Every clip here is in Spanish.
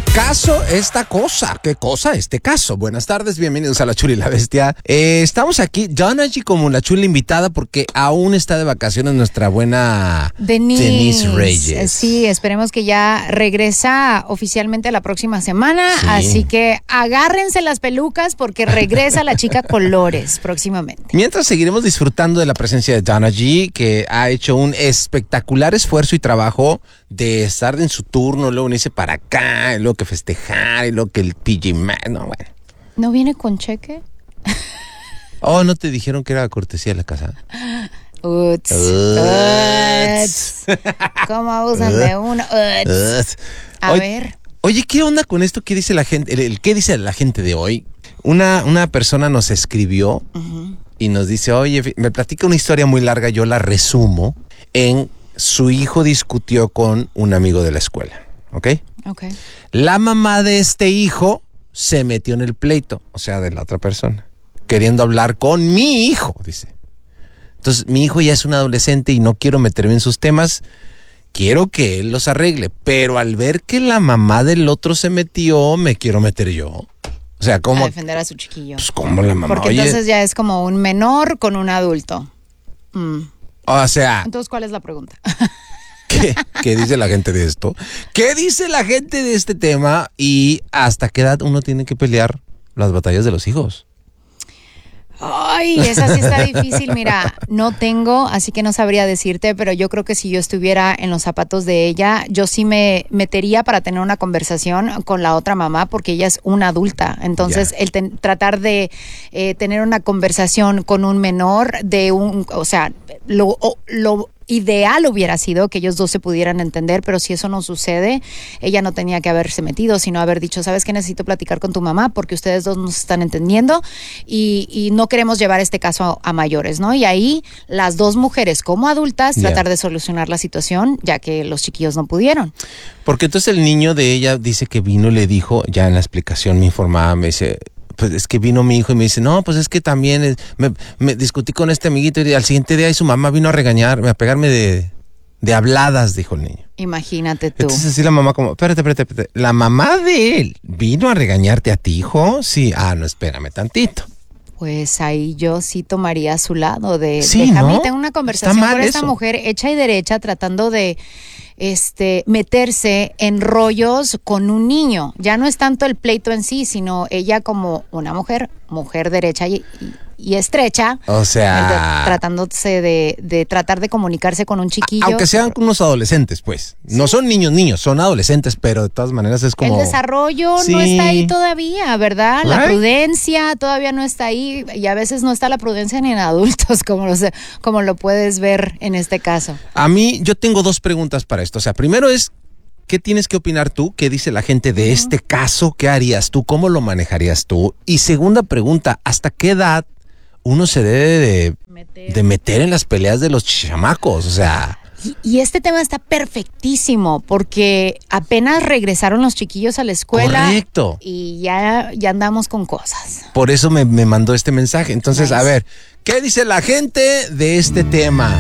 caso esta cosa. ¿Qué cosa? Este caso. Buenas tardes, bienvenidos a La Chula y la Bestia. Estamos aquí, Donagy como la chula invitada, porque aún está de vacaciones nuestra buena Denise Reyes. Sí, esperemos que ya regresa oficialmente la próxima semana, sí. Así que agárrense las pelucas porque regresa la chica Colores próximamente. Mientras seguiremos disfrutando de la presencia de Donagy, que ha hecho un espectacular esfuerzo y trabajo de estar en su turno, luego irse para acá, y luego que festejar, y luego que el PG Man, no, bueno. ¿No viene con cheque? Oh, ¿no te dijeron que era cortesía de la casa? Uts. ¿Cómo abusan de uno? A ver. Oye, ¿qué onda con esto? ¿Qué dice la gente? ¿Qué dice la gente de hoy? Una persona nos escribió y nos dice, oye, me platica una historia muy larga, yo la resumo en... Su hijo discutió con un amigo de la escuela, ¿ok? Ok. La mamá de este hijo se metió en el pleito, o sea, de la otra persona, queriendo hablar con mi hijo, dice. Entonces, mi hijo ya es un adolescente y no quiero meterme en sus temas, quiero que él los arregle, pero al ver que la mamá del otro se metió, me quiero meter yo. O sea, ¿cómo? A defender a su chiquillo. Pues, ¿cómo la mamá? Porque entonces ya es como un menor con un adulto. O sea... Entonces, ¿cuál es la pregunta? ¿Qué dice la gente de esto? ¿Qué dice la gente de este tema? ¿Y hasta qué edad uno tiene que pelear las batallas de los hijos? Ay, esa sí está difícil. Mira, no tengo, así que no sabría decirte, pero yo creo que si yo estuviera en los zapatos de ella, yo sí me metería para tener una conversación con la otra mamá, porque ella es una adulta. Entonces, el tratar de tener una conversación con un menor o sea, lo ideal hubiera sido que ellos dos se pudieran entender, pero si eso no sucede, ella no tenía que haberse metido, sino haber dicho, ¿sabes qué? Necesito platicar con tu mamá porque ustedes dos no se están entendiendo y no queremos llevar este caso a mayores, ¿no? Y ahí las dos mujeres como adultas tratar de solucionar la situación, ya que los chiquillos no pudieron. Porque entonces el niño de ella dice que vino y le dijo, ya en la explicación me informaba, me dice... Pues es que vino mi hijo y me dice, no, pues es que también me discutí con este amiguito y al siguiente día su mamá vino a regañarme, a pegarme de habladas, dijo el niño. Imagínate tú. Entonces así la mamá como, espérate, ¿la mamá de él vino a regañarte a ti, hijo? Sí, no, espérame tantito. Pues ahí yo sí tomaría a su lado sí, déjame, ¿no? Tengo una conversación con esta mujer hecha y derecha tratando de meterse en rollos con un niño. Ya no es tanto el pleito en sí, sino ella como una mujer derecha y estrecha, o sea, tratándose de tratar de comunicarse con un chiquillo. Aunque sean unos adolescentes, pues. Sí. No son niños, son adolescentes, pero de todas maneras es como... El desarrollo no está ahí todavía, ¿verdad? La prudencia todavía no está ahí, y a veces no está la prudencia ni en adultos, como lo puedes ver en este caso. A mí, yo tengo dos preguntas para esto. O sea, primero es, ¿qué tienes que opinar tú? ¿Qué dice la gente de este caso? ¿Qué harías tú? ¿Cómo lo manejarías tú? Y segunda pregunta, ¿hasta qué edad uno se debe de meter en las peleas de los chamacos? O sea... Y este tema está perfectísimo porque apenas regresaron los chiquillos a la escuela. Correcto. Y ya andamos con cosas. Por eso me mandó este mensaje. Entonces, a ver, ¿qué dice la gente de este tema?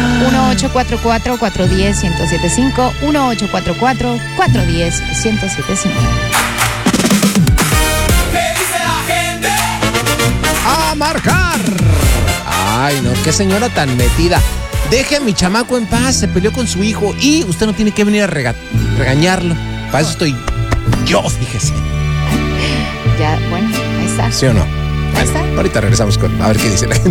1-844-410-1075, 1-844-410-1075. ¡A marcar! Ay, no, qué señora tan metida. Deje a mi chamaco en paz, se peleó con su hijo y usted no tiene que venir a regañarlo. Para eso estoy yo, fíjese. Ya, bueno, ahí está. ¿Sí o no? Ahí está. Ahorita regresamos a ver qué dice la gente.